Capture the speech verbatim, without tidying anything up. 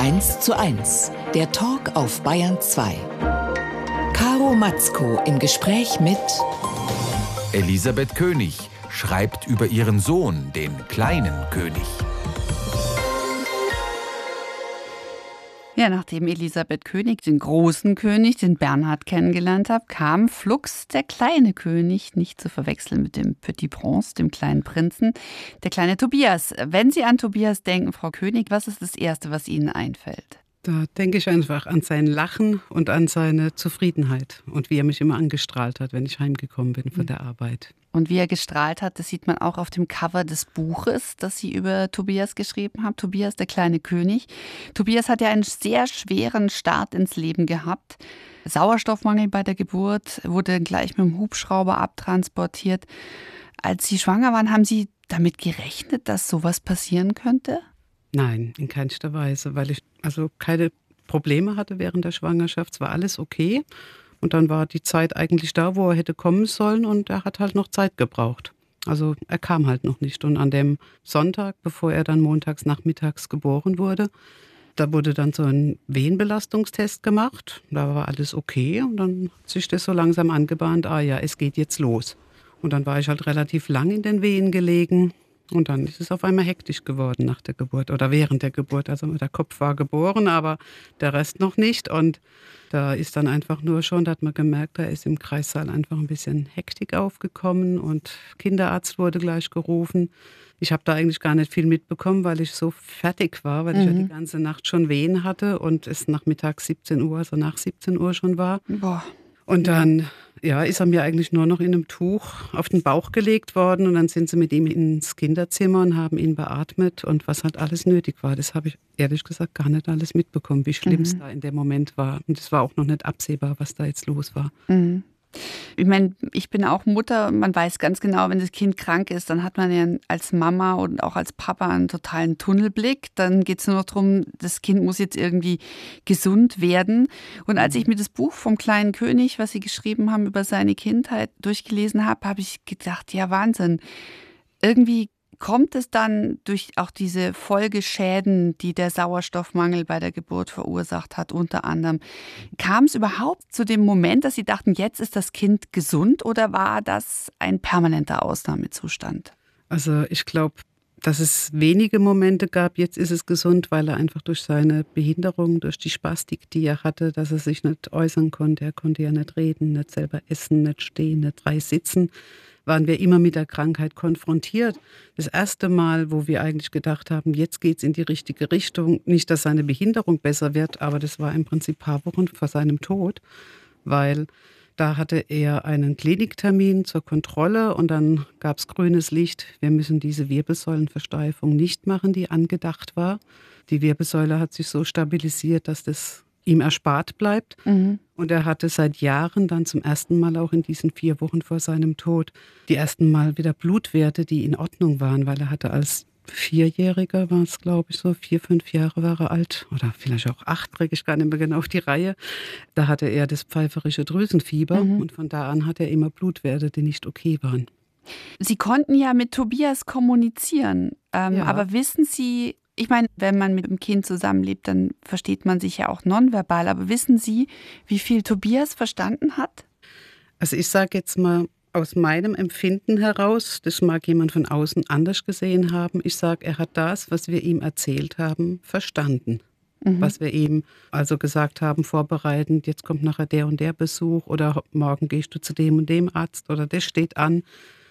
eins zu eins, der Talk auf Bayern zwei. Caro Matzko im Gespräch mit Elisabeth König schreibt über ihren Sohn, den kleinen König. Ja, nachdem Elisabeth König den großen König, den Bernhard, kennengelernt hat, kam flugs der kleine König, nicht zu verwechseln mit dem Petit Prince, dem kleinen Prinzen, der kleine Tobias. Wenn Sie an Tobias denken, Frau König, was ist das Erste, was Ihnen einfällt? Da denke ich einfach an sein Lachen und an seine Zufriedenheit und wie er mich immer angestrahlt hat, wenn ich heimgekommen bin von der Arbeit. Und wie er gestrahlt hat, das sieht man auch auf dem Cover des Buches, das Sie über Tobias geschrieben haben. Tobias, der kleine König. Tobias hat ja einen sehr schweren Start ins Leben gehabt. Sauerstoffmangel bei der Geburt, wurde gleich mit dem Hubschrauber abtransportiert. Als Sie schwanger waren, haben Sie damit gerechnet, dass sowas passieren könnte? Nein, in keinster Weise, weil ich also keine Probleme hatte während der Schwangerschaft. Es war alles okay. Und dann war die Zeit eigentlich da, wo er hätte kommen sollen, und er hat halt noch Zeit gebraucht. Also er kam halt noch nicht. Und an dem Sonntag, bevor er dann montags nachmittags geboren wurde, da wurde dann so ein Wehenbelastungstest gemacht. Da war alles okay und dann hat sich das so langsam angebahnt, ah ja, es geht jetzt los. Und dann war ich halt relativ lang in den Wehen gelegen. Und dann ist es auf einmal hektisch geworden nach der Geburt oder während der Geburt. Also der Kopf war geboren, aber der Rest noch nicht. Und da ist dann einfach nur schon, da hat man gemerkt, da ist im Kreissaal einfach ein bisschen Hektik aufgekommen und Kinderarzt wurde gleich gerufen. Ich habe da eigentlich gar nicht viel mitbekommen, weil ich so fertig war, weil mhm. ich ja die ganze Nacht schon Wehen hatte und es nachmittags siebzehn Uhr, also nach siebzehn Uhr schon war. Boah. Und dann ja, ist er mir eigentlich nur noch in einem Tuch auf den Bauch gelegt worden und dann sind sie mit ihm ins Kinderzimmer und haben ihn beatmet und was halt alles nötig war, das habe ich ehrlich gesagt gar nicht alles mitbekommen, wie schlimm es mhm. da in dem Moment war. Und es war auch noch nicht absehbar, was da jetzt los war. Mhm. Ich meine, ich bin auch Mutter, man weiß ganz genau, wenn das Kind krank ist, dann hat man ja als Mama und auch als Papa einen totalen Tunnelblick. Dann geht es nur noch darum, das Kind muss jetzt irgendwie gesund werden. Und als ich mir das Buch vom kleinen König, was Sie geschrieben haben über seine Kindheit, durchgelesen habe, habe ich gedacht, ja Wahnsinn, irgendwie kommt es dann durch auch diese Folgeschäden, die der Sauerstoffmangel bei der Geburt verursacht hat, unter anderem, kam es überhaupt zu dem Moment, dass Sie dachten, jetzt ist das Kind gesund, oder war das ein permanenter Ausnahmezustand? Also ich glaube, dass es wenige Momente gab, jetzt ist es gesund, weil er einfach durch seine Behinderung, durch die Spastik, die er hatte, dass er sich nicht äußern konnte. Er konnte ja nicht reden, nicht selber essen, nicht stehen, nicht frei sitzen. Waren wir immer mit der Krankheit konfrontiert. Das erste Mal, wo wir eigentlich gedacht haben, jetzt geht es in die richtige Richtung. Nicht, dass seine Behinderung besser wird, aber das war im Prinzip ein paar Wochen vor seinem Tod, weil da hatte er einen Kliniktermin zur Kontrolle und dann gab es grünes Licht. Wir müssen diese Wirbelsäulenversteifung nicht machen, die angedacht war. Die Wirbelsäule hat sich so stabilisiert, dass das ihm erspart bleibt. Mhm. Und er hatte seit Jahren dann zum ersten Mal auch in diesen vier Wochen vor seinem Tod die ersten Mal wieder Blutwerte, die in Ordnung waren, weil er hatte als Vierjähriger, war es glaube ich so, vier, fünf Jahre war er alt oder vielleicht auch acht, kriege ich gar nicht mehr genau auf die Reihe. Da hatte er das pfeiferische Drüsenfieber mhm. und von da an hatte er immer Blutwerte, die nicht okay waren. Sie konnten ja mit Tobias kommunizieren, ähm, ja. aber wissen Sie, ich meine, wenn man mit dem Kind zusammenlebt, dann versteht man sich ja auch nonverbal. Aber wissen Sie, wie viel Tobias verstanden hat? Also ich sage jetzt mal aus meinem Empfinden heraus, das mag jemand von außen anders gesehen haben, ich sage, er hat das, was wir ihm erzählt haben, verstanden. Mhm. Was wir ihm also gesagt haben, vorbereitend, jetzt kommt nachher der und der Besuch oder morgen gehst du zu dem und dem Arzt oder das steht an.